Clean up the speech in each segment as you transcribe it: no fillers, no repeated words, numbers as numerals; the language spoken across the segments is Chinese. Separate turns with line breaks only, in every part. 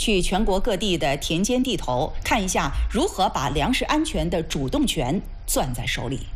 去全国各地的田间地头，看一下如何把粮食安全的主动权攥在手里。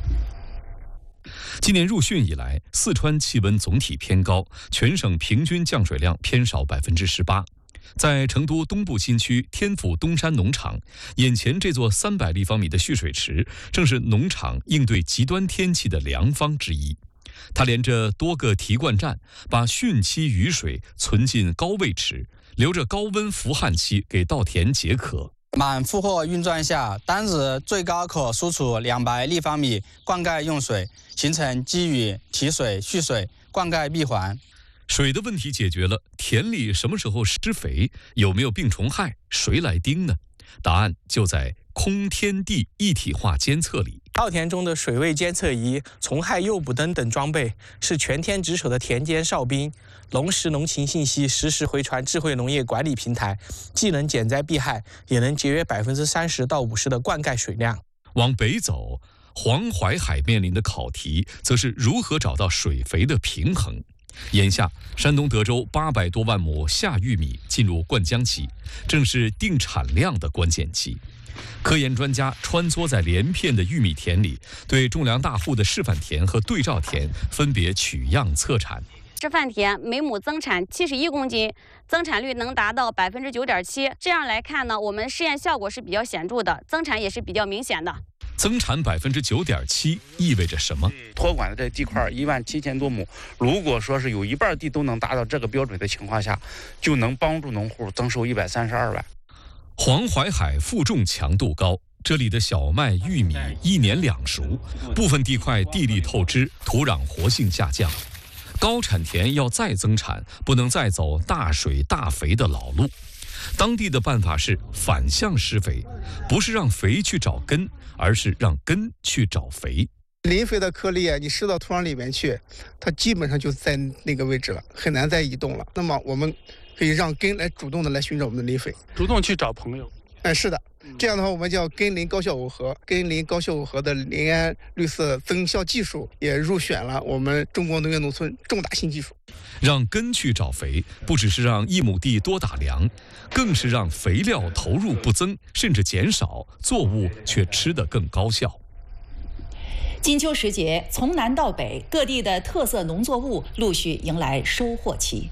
今年入汛以来，四川气温总体偏高，全省平均降水量偏少18%。在成都东部新区天府东山农场，眼前这座300立方米的蓄水池，正是农场应对极端天气的良方之一。它连着多个提灌站，把汛期雨水存进高位池，留着高温伏旱期给稻田解渴。
满负荷运转下，单日最高可输出200立方米灌溉用水，形成积雨、提水、蓄水、灌溉闭环。
水的问题解决了，田里什么时候施肥，有没有病虫害，谁来盯呢？答案就在空天地一体化监测里。
稻田中的水位监测仪、虫害诱捕灯等装备是全天值守的田间哨兵。农时农情信息实时回传智慧农业管理平台，既能减灾避害，也能节约30%到50%的灌溉水量。
往北走，黄淮海面临的考题则是如何找到水肥的平衡。眼下，山东德州800多万亩夏玉米进入灌浆期，正是定产量的关键期。科研专家穿梭在连片的玉米田里，对种粮大户的示范田和对照田分别取样测产。
示范田每亩增产71公斤，增产率能达到9.7%。这样来看呢，我们试验效果是比较显著的，增产也是比较明显的。
增产9.7%意味着什么？
托管的这地块17000多亩，如果说是有一半地都能达到这个标准的情况下，就能帮助农户增收132万。
黄淮海负重强度高，这里的小麦、玉米1年2熟，部分地块地力透支，土壤活性下降。高产田要再增产，不能再走大水大肥的老路。当地的办法是反向施肥，不是让肥去找根，而是让根去找肥。
磷肥的颗粒你施到土壤里面去，它基本上就在那个位置了，很难再移动了。那么我们可以让根来主动的来寻找我们的磷肥，
主动去找朋友。
是的，这样的话我们叫根磷高效耦合，根磷高效耦合的磷胺绿色增效技术也入选了我们中国农业农村重大新技术。
让根去找肥，不只是让1亩地多打粮，更是让肥料投入不增，甚至减少，作物却吃得更高效。
金秋时节，从南到北，各地的特色农作物陆续迎来收获期。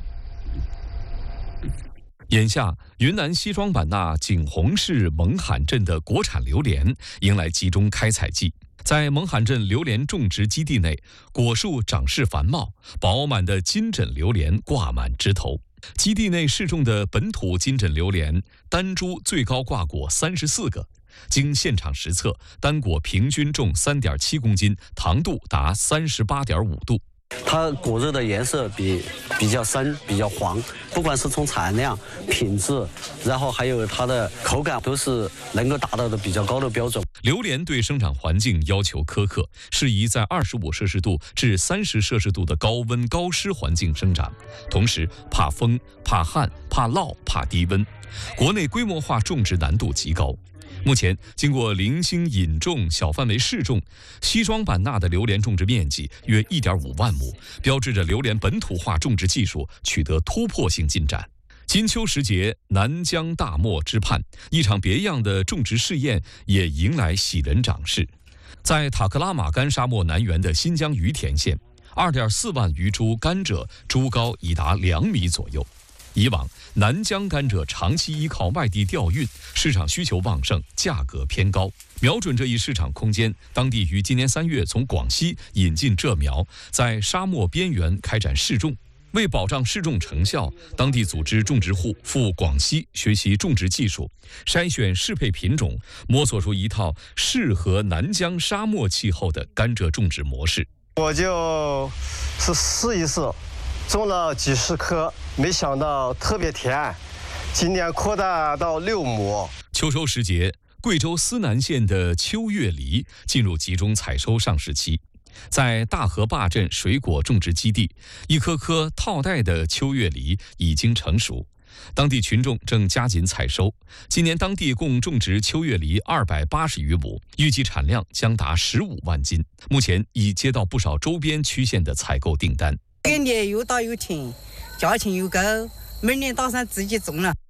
眼下，云南西双版纳景洪市勐罕镇的国产榴莲迎来集中开采季。在勐罕镇榴莲种植基地内，果树长势繁茂，饱满的金枕榴莲挂满枝头。基地内试种的本土金枕榴莲，单株最高挂果34个，经现场实测，单果平均重3.7公斤，糖度达38.5度。
它果肉的颜色比较深，比较黄，不管是从产量、品质，然后还有它的口感，都是能够达到的比较高的标准。
榴莲对生长环境要求苛刻，适宜在25摄氏度至30摄氏度的高温高湿环境生长，同时怕风、怕旱、怕涝、怕低温。国内规模化种植难度极高。目前，经过零星引种、小范围试种，西双版纳的榴莲种植面积约1.5万亩，标志着榴莲本土化种植技术取得突破性进展。金秋时节，南疆大漠之畔，一场别样的种植试验也迎来喜人长势。在塔克拉玛干沙漠南缘的新疆于田县，2.4万余株甘蔗株高已达2米左右。以往，南疆甘蔗长期依靠外地调运，市场需求旺盛，价格偏高。瞄准这一市场空间，当地于今年3月从广西引进蔗苗，在沙漠边缘开展试种。为保障试种成效，当地组织种植户赴广西学习种植技术，筛选适配品种，摸索出一套适合南疆沙漠气候的甘蔗种植模式。
我就是试一试。种了几十棵，没想到特别甜，今年扩大到6亩。
秋收时节，贵州思南县的秋月梨进入集中采收上市期。在大河坝镇水果种植基地，一颗颗套袋的秋月梨已经成熟，当地群众正加紧采收。今年当地共种植秋月梨280余亩，预计产量将达15万斤。目前已接到不少周边区县的采购订单。
今年又大又甜，价钱又高，明年打算自己种了。